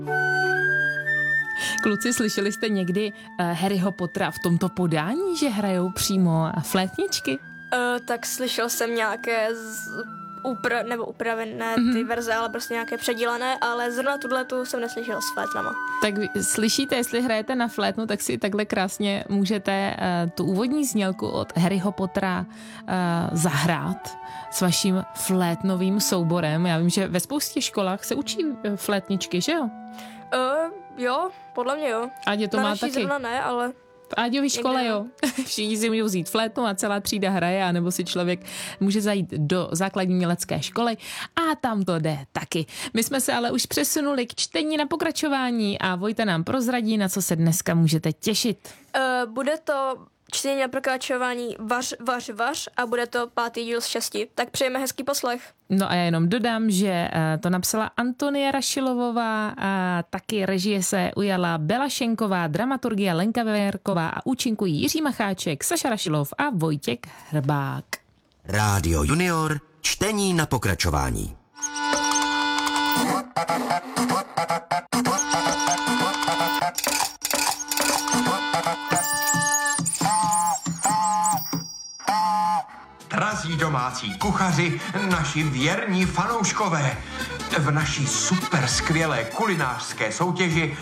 Kluci, slyšeli jste někdy Harryho Pottera v tomto podání, že hrajou přímo flétničky? Tak slyšel jsem nějaké upravené ty verze, ale prostě nějaké předílené, ale zrovna tuhletu jsem neslyšel s flétnama. Tak slyšíte, jestli hrajete na flétnu, tak si takhle krásně můžete tu úvodní znělku od Harryho Pottera zahrát s vaším flétnovým souborem. Já vím, že ve spoustě školách se učí flétničky, že jo? Jo, podle mě jo. Ádě to na má naší taky. Zrovna ne, ale... V Áďově škole, jo. Všichni si můžou vzít flétnu a celá třída hraje, anebo si člověk může zajít do základní umělecké školy a tam to jde taky. My jsme se ale už přesunuli k čtení na pokračování a Vojta nám prozradí, na co se dneska můžete těšit. Bude to čtení na pokračování Vař a bude to 5. díl z 6. Tak přejeme hezký poslech. No a já jenom dodám, že to napsala Antonie Rašilovová a taky režie se ujala Bela Šenková, dramaturgie Lenka Veverková a účinkují Jiří Macháček, Saša Rašilov a Vojtěk Hrbák. Rádio Junior, čtení na pokračování. Drazí domácí kuchaři, naši věrní fanouškové, v naší super skvělé kulinářské soutěži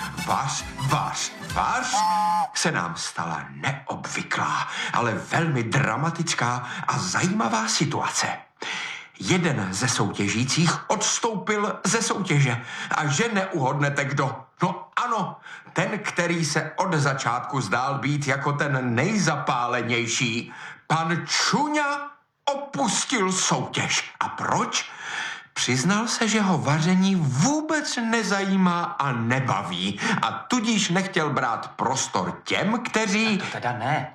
Vař se nám stala neobvyklá, ale velmi dramatická a zajímavá situace. Jeden ze soutěžících odstoupil ze soutěže a že neuhodnete kdo. No ano, ten, který se od začátku zdál být jako ten nejzapálenější, pan Čuňa opustil soutěž. A proč? Přiznal se, že ho vaření vůbec nezajímá a nebaví a tudíž nechtěl brát prostor těm, kteří... To teda ne.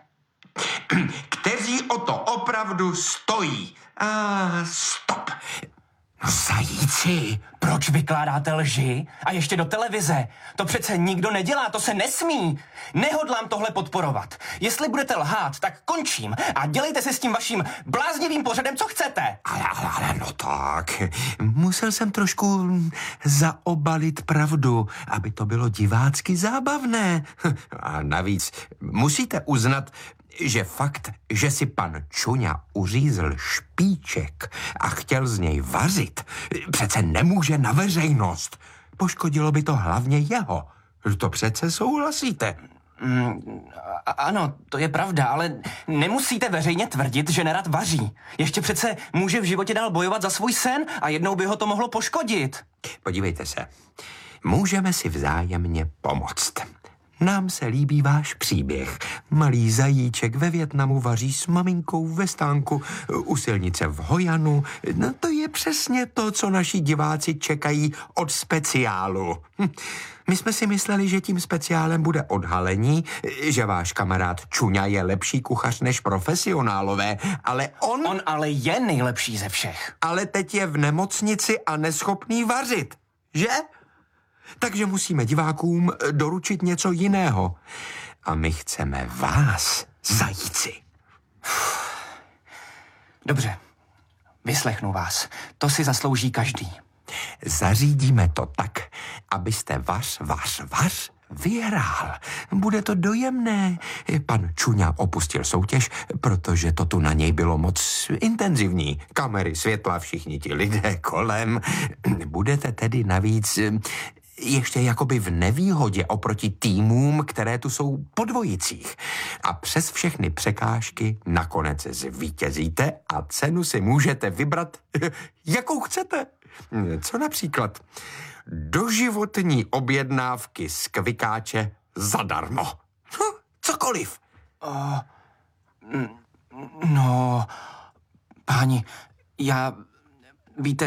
Kteří o to opravdu stojí. Stop. No zajíci, proč vykládáte lži? A ještě do televize. To přece nikdo nedělá, to se nesmí. Nehodlám tohle podporovat. Jestli budete lhát, tak končím a dělejte si s tím vaším bláznivým pořadem, co chcete. Ale no tak, musel jsem trošku zaobalit pravdu, aby to bylo divácky zábavné. A navíc musíte uznat, že fakt, že si pan Čuňa uřízl špiček a chtěl z něj vařit, přece nemůže na veřejnost. Poškodilo by to hlavně jeho. To přece souhlasíte. Ano, to je pravda, ale nemusíte veřejně tvrdit, že nerad vaří. Ještě přece může v životě dál bojovat za svůj sen a jednou by ho to mohlo poškodit. Podívejte se, můžeme si vzájemně pomoct. Nám se líbí váš příběh. Malý zajíček ve Vietnamu vaří s maminkou ve stánku u silnice v Hojanu. No to je přesně to, co naši diváci čekají od speciálu. My jsme si mysleli, že tím speciálem bude odhalení, že váš kamarád Čuňa je lepší kuchař než profesionálové, ale on ale je nejlepší ze všech. Ale teď je v nemocnici a neschopný vařit, že? Takže musíme divákům doručit něco jiného. A my chceme vás, zajíci. Dobře, vyslechnu vás. To si zaslouží každý. Zařídíme to tak, abyste vař vyhrál. Bude to dojemné. Pan Čuňa opustil soutěž, protože to tu na něj bylo moc intenzivní. Kamery, světla, všichni ti lidé kolem. Budete tedy navíc ještě jakoby v nevýhodě oproti týmům, které tu jsou po dvojicích. A přes všechny překážky nakonec zvítězíte a cenu si můžete vybrat, jakou chcete. Co například? Doživotní objednávky z Kvikáče zadarmo. Cokoliv. No, páni, víte,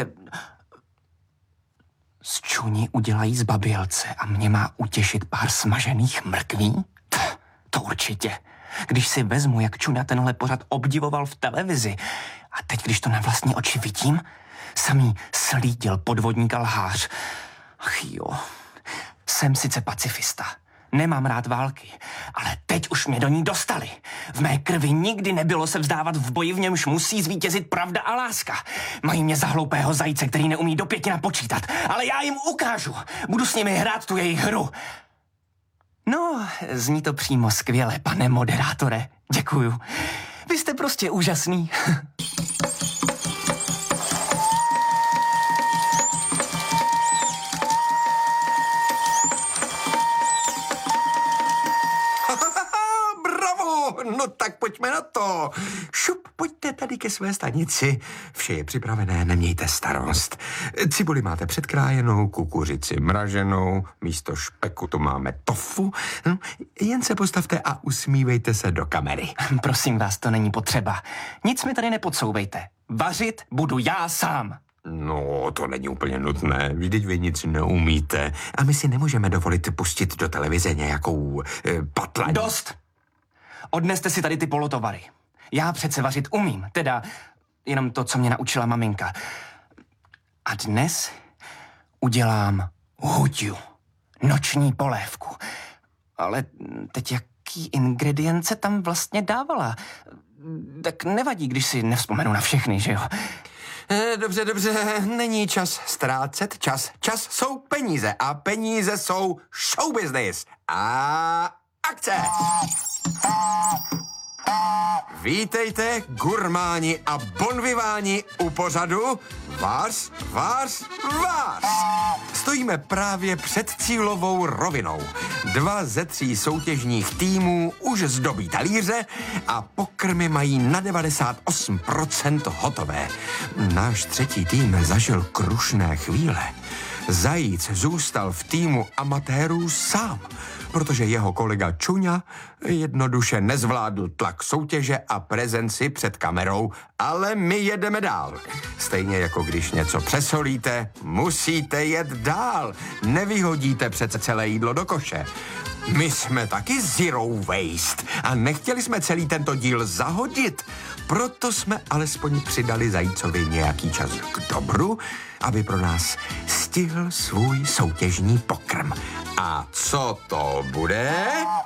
z Čuní udělají zbabělce a mě má utěšit pár smažených mrkví? To určitě. Když si vezmu, jak Čuňa tenhle pořad obdivoval v televizi a teď, když to na vlastní oči vidím, samý slídil podvodník a lhář. Ach jo, jsem sice pacifista, Nemám rád války, ale teď už mě do ní dostali. V mé krvi nikdy nebylo se vzdávat v boji, v němž musí zvítězit pravda a láska. Mají mě za hloupého zajíce, který neumí do 5 napočítat, ale já jim ukážu. Budu s nimi hrát tu jejich hru. No, zní to přímo skvěle, pane moderátore. Děkuju. Vy jste prostě úžasný. No tak pojďme na to. Šup, pojďte tady ke své stanici. Vše je připravené, nemějte starost. Cibuli máte předkrájenou, kukuřici mraženou, místo špeku tu máme tofu. No, jen se postavte a usmívejte se do kamery. Prosím vás, to není potřeba. Nic mi tady nepodsouvejte. Vařit budu já sám. No, to není úplně nutné. Vždyť vy nic neumíte. A my si nemůžeme dovolit pustit do televize nějakou patlaň. Dost! Odneste si tady ty polotovary. Já přece vařit umím, teda jenom to, co mě naučila maminka. A dnes udělám huťu, noční polévku. Ale teď jaký ingredience tam vlastně dávala? Tak nevadí, když si nevzpomenu na všechny, že jo? Dobře, není čas ztrácet čas. Čas jsou peníze a peníze jsou show business. A akce! Vítejte, gurmáni a bonviváni u pořadu Vář. Stojíme právě před cílovou rovinou. 2 ze 3 soutěžních týmů už zdobí talíře a pokrmy mají na 98% hotové. Náš 3. tým zažil krušné chvíle. Zajíc zůstal v týmu amatérů sám, protože jeho kolega Čuňa jednoduše nezvládl tlak soutěže a prezenci před kamerou, ale my jedeme dál. Stejně jako když něco přesolíte, musíte jet dál. Nevyhodíte přece celé jídlo do koše. My jsme taky zero waste a nechtěli jsme celý tento díl zahodit. Proto jsme alespoň přidali Zajícovi nějaký čas k dobru, aby pro nás stihl svůj soutěžní pokrm. A co to bude?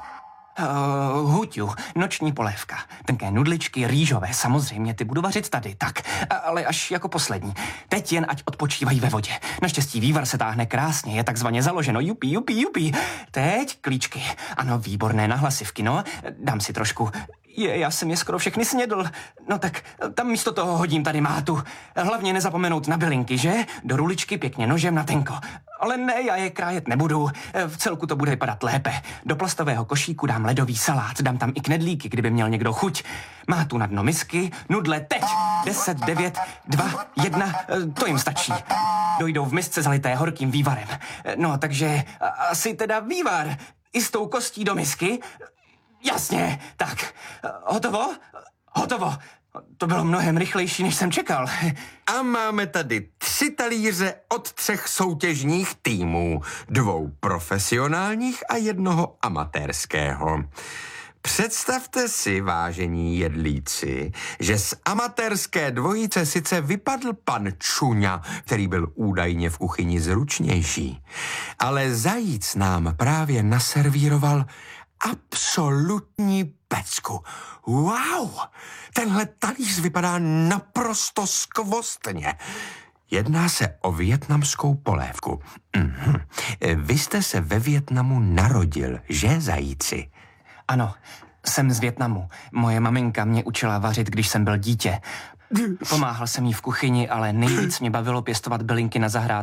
Huťu, noční polévka. Tenké nudličky, rýžové, samozřejmě, ty budu vařit tady, tak, ale až jako poslední. Teď jen ať odpočívají ve vodě. Naštěstí vývar se táhne krásně, je takzvaně založeno, jupi. Teď klíčky. Ano, výborné nahlasivky, no, dám si trošku. Já jsem je skoro všechny snědl. No tak tam místo toho hodím tady mátu. Hlavně nezapomenout na bylinky, že? Do ruličky pěkně nožem na tenko. Ale ne, já je krájet nebudu. V celku to bude vypadat lépe. Do plastového košíku dám ledový salát, dám tam i knedlíky, kdyby měl někdo chuť. Mátu na dno misky, nudle teď. 10, 9, 2, 1, to jim stačí. Dojdou v misce zalité horkým vývarem. No, takže asi teda vývar. I s tou kostí do misky. Jasně, tak. Hotovo. To bylo mnohem rychlejší, než jsem čekal. A máme tady 3 talíře od 3 soutěžních týmů. 2 profesionálních a 1 amatérského. Představte si, vážení jedlíci, že z amatérské dvojice sice vypadl pan Čuňa, který byl údajně v kuchyni zručnější, ale Zajíc nám právě naservíroval absolutní pecku. Wow! Tenhle talíř vypadá naprosto skvostně. Jedná se o vietnamskou polévku. Vy jste se ve Vietnamu narodil, že, Zajíci? Ano, jsem z Vietnamu. Moje maminka mě učila vařit, když jsem byl dítě. Pomáhal jsem jí v kuchyni, ale nejvíc mě bavilo pěstovat bylinky na zahrádce